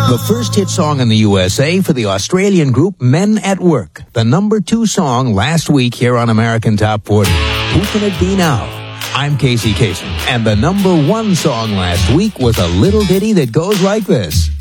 The first hit song in the USA for the Australian group Men at Work. The number 2 song last week here on American Top 40. Who can it be now? I'm Casey Kasem, and the number 1 song last week was a little ditty that goes like this.